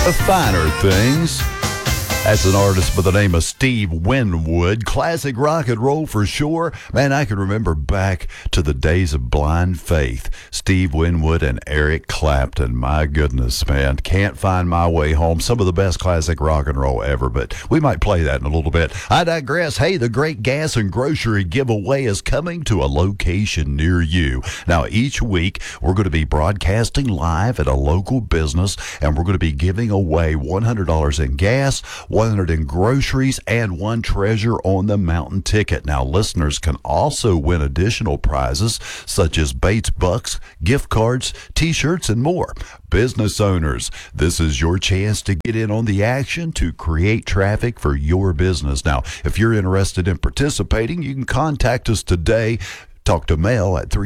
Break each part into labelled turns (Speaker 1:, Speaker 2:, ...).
Speaker 1: The finer things. That's an artist by the name of Steve Winwood. Classic rock and roll for sure. Man, I can remember back to the days of Blind Faith. Steve Winwood and Eric Clapton. My goodness, man. Can't Find My Way Home. Some of the best classic rock and roll ever, but we might play that in a little bit. I digress. Hey, the Great Gas and Grocery Giveaway is coming to a location near you. Now, each week, we're going to be broadcasting live at a local business, and we're going to be giving away $100 in gas, 100 in groceries, and one Treasure on the Mountain ticket. Now, listeners can also win additional prizes such as Bates Bucks, gift cards, t-shirts, and more. Business owners, this is your chance to get in on the action to create traffic for your business. Now, if you're interested in participating, you can contact us today. Talk to Mel at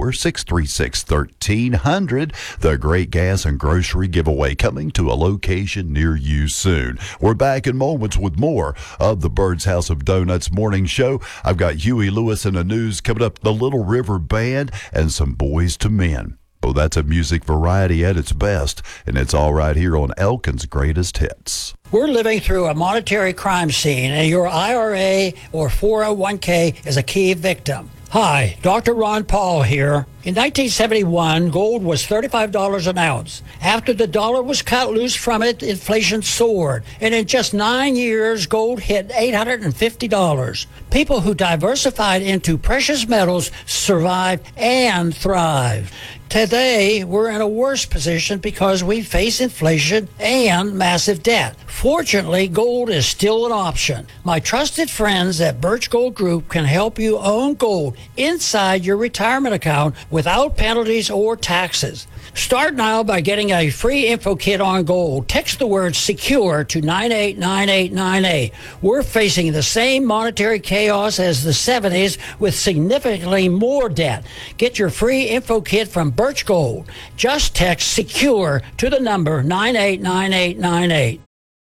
Speaker 1: 304-636-1300. The Great Gas and Grocery Giveaway coming to a location near you soon. We're back in moments with more of the Bird's House of Donuts morning show. I've got Huey Lewis in the news coming up, the Little River Band, and some Boys to Men. Well, that's a music variety at its best, and it's all right here on Elkin's Greatest Hits.
Speaker 2: We're living through a monetary crime scene, and your IRA or 401k is a key victim. Hi, Dr. Ron Paul here. In 1971, gold was $35 an ounce. After the dollar was cut loose from it, inflation soared. And in just 9 years, gold hit $850. People who diversified into precious metals survived and thrived. Today, we're in a worse position because we face inflation and massive debt. Fortunately, gold is still an option. My trusted friends at Birch Gold Group can help you own gold inside your retirement account without penalties or taxes. Start now by getting a free info kit on gold. Text the word SECURE to 989898. We're facing the same monetary chaos as the 70s with significantly more debt. Get your free info kit from Birch Gold. Just text SECURE to the number 989898.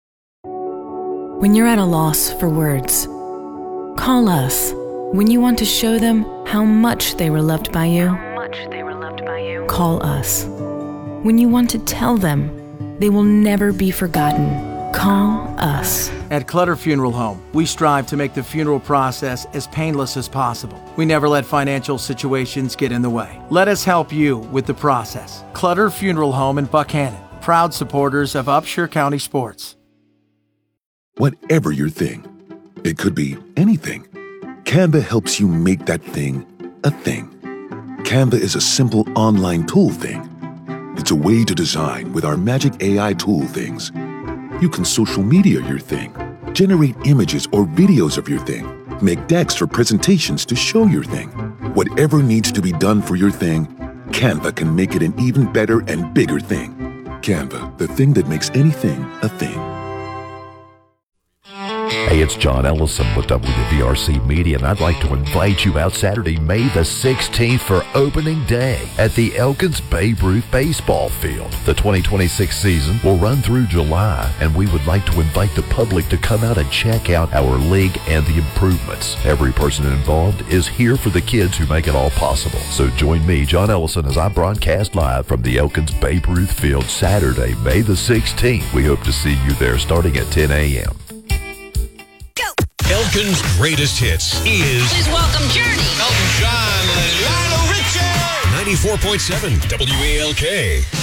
Speaker 3: When you're at a loss for words, call us. When you want to show them how much they were loved by you, call us. When you want to tell them they will never be forgotten, call us.
Speaker 4: At Clutter Funeral Home, we strive to make the funeral process as painless as possible. We never let financial situations get in the way. Let us help you with the process. Clutter Funeral Home in Buckhannon, proud supporters of Upshur County sports.
Speaker 5: Whatever your thing, it could be anything. Canva helps you make that thing a thing. Canva is a simple online tool thing. It's a way to design with our magic AI tool things. You can social media your thing, generate images or videos of your thing, make decks or presentations to show your thing. Whatever needs to be done for your thing, Canva can make it an even better and bigger thing. Canva, the thing that makes anything a thing.
Speaker 6: Hey, it's John Ellison with WVRC Media, and I'd like to invite you out Saturday, May the 16th for opening day at the Elkins Babe Ruth Baseball Field. The 2026 season will run through July, and we would like to invite the public to come out and check out our league and the improvements. Every person involved is here for the kids who make it all possible. So join me, John Ellison, as I broadcast live from the Elkins Babe Ruth Field Saturday, May the 16th. We hope to see you there starting at 10 a.m.
Speaker 7: Elkin's Greatest Hits is...
Speaker 8: Please welcome Journey.
Speaker 7: Elton John, Lionel Richie. 94.7 WALK.